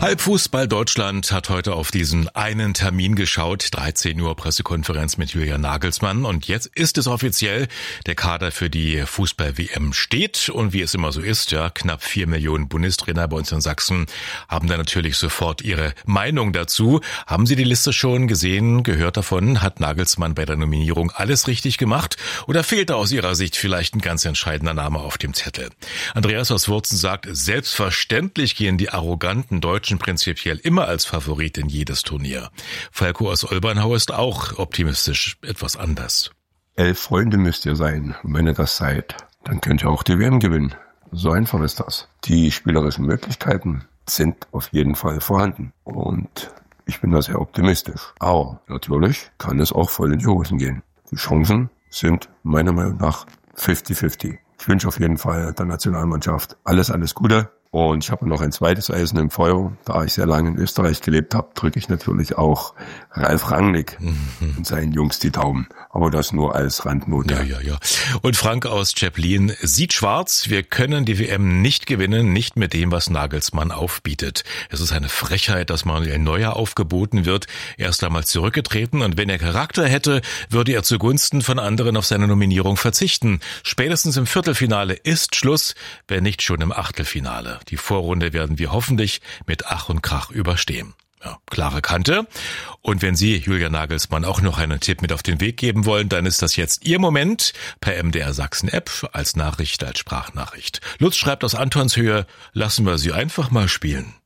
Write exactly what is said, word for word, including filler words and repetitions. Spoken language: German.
Halbfußball Deutschland hat heute auf diesen einen Termin geschaut. dreizehn Uhr Pressekonferenz mit Julian Nagelsmann. Und jetzt ist es offiziell, der Kader für die Fußball-W M steht. Und wie es immer so ist, ja, knapp vier Millionen Bundestrainer bei uns in Sachsen haben da natürlich sofort ihre Meinung dazu. Haben Sie die Liste schon gesehen, gehört davon? Hat Nagelsmann bei der Nominierung alles richtig gemacht? Oder fehlt da aus Ihrer Sicht vielleicht ein ganz entscheidender Name auf dem Zettel? Andreas aus Wurzen sagt, selbstverständlich gehen die arroganten Deutschen prinzipiell immer als Favorit in jedes Turnier. Falco aus Olbernhau ist auch optimistisch etwas anders. Elf Freunde müsst ihr sein. Und wenn ihr das seid, dann könnt ihr auch die W M gewinnen. So einfach ist das. Die spielerischen Möglichkeiten sind auf jeden Fall vorhanden. Und ich bin da sehr optimistisch. Aber natürlich kann es auch voll in die Hosen gehen. Die Chancen sind meiner Meinung nach fünfzig fünfzig. Ich wünsche auf jeden Fall der Nationalmannschaft alles, alles Gute. Und ich habe noch ein zweites Eisen im Feuer. Da ich sehr lange in Österreich gelebt habe, drücke ich natürlich auch Ralf Rangnick mhm. und seinen Jungs die Daumen. Aber das nur als Randnote. Ja, ja, ja. Und Frank aus Zschäplin sieht schwarz. Wir können die W M nicht gewinnen, nicht mit dem, was Nagelsmann aufbietet. Es ist eine Frechheit, dass Manuel Neuer aufgeboten wird. Er ist damals zurückgetreten und wenn er Charakter hätte, würde er zugunsten von anderen auf seine Nominierung verzichten. Spätestens im Viertelfinale ist Schluss, wenn nicht schon im Achtelfinale. Die Vorrunde werden wir hoffentlich mit Ach und Krach überstehen. Ja, klare Kante. Und wenn Sie Julian Nagelsmann auch noch einen Tipp mit auf den Weg geben wollen, dann ist das jetzt Ihr Moment per M D R Sachsen App als Nachricht, als Sprachnachricht. Lutz schreibt aus Antonshöhe, lassen wir Sie einfach mal spielen.